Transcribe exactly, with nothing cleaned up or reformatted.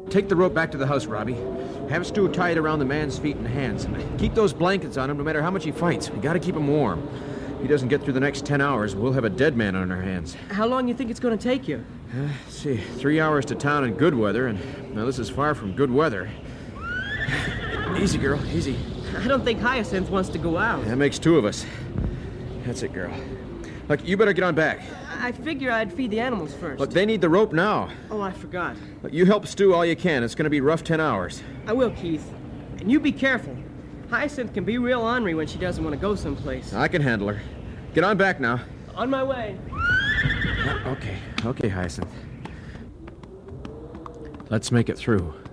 Take the rope back to the house, Robbie. Have Stu tie it around the man's feet and hands. And keep those blankets on him no matter how much he fights. We gotta keep him warm. If he doesn't get through the next ten hours, we'll have a dead man on our hands. How long do you think it's going to take you? Uh, let's see, three hours to town in good weather, and now this is far from good weather. Easy, girl, easy. I don't think Hyacinth wants to go out. That makes two of us. That's it, girl. Look, you better get on back. I figure I'd feed the animals first. Look, they need the rope now. Oh, I forgot. Look, you help Stu all you can. It's going to be rough ten hours. I will, Keith. And you be careful. Hyacinth can be real ornery when she doesn't want to go someplace. I can handle her. Get on back now. On my way. Uh, okay, okay, Hyacinth. Let's make it through.